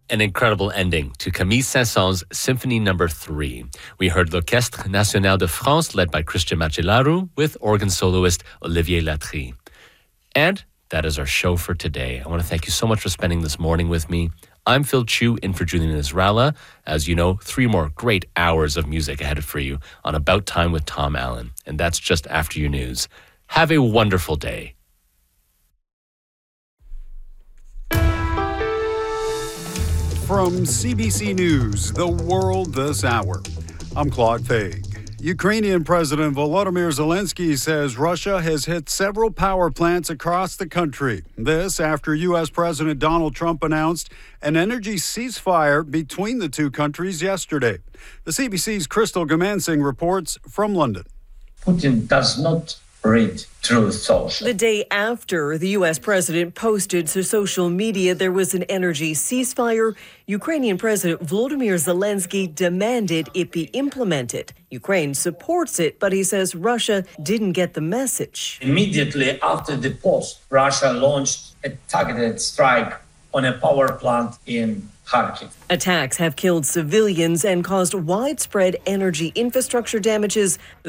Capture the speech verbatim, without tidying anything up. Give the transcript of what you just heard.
An incredible ending to Camille Saint-Saëns' Symphony Number three. We heard L'Orchestre National de France, led by Christian Macellaro, with organ soloist Olivier Latry. And that is our show for today. I want to thank you so much for spending this morning with me. I'm Phil Chu, in for Julian Israela. As you know, three more great hours of music ahead for you on About Time with Tom Allen. And that's just after your news. Have a wonderful day. From C B C News, The World This Hour, I'm Claude Faig. Ukrainian President Volodymyr Zelensky says Russia has hit several power plants across the country. This after U S President Donald Trump announced an energy ceasefire between the two countries yesterday. The C B C's Crystal Gamansing reports from London. Putin does not read Truth Social. The day after the U S president posted to social media there was an energy ceasefire, Ukrainian President Volodymyr Zelensky demanded it be implemented. Ukraine supports it, but he says Russia didn't get the message. Immediately after the post, Russia launched a targeted strike on a power plant in Kharkiv. Attacks have killed civilians and caused widespread energy infrastructure damages.